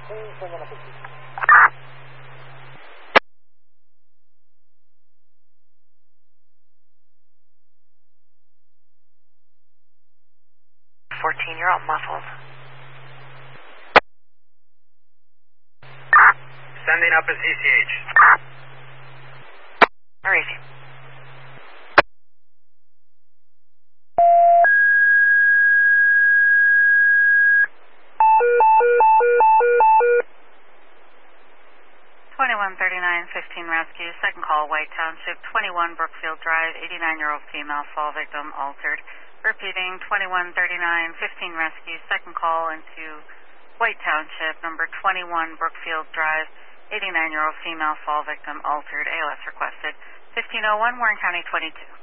You're all muffled. Sending up a CCH. Where is he? Rescue, second call, White Township, 21 Brookfield Drive, 89-year-old female, fall victim, altered. Repeating, 2139, 15 Rescue, second call into White Township, number 21 Brookfield Drive, 89-year-old female, fall victim, altered. AOS requested. 1501, Warren County 22.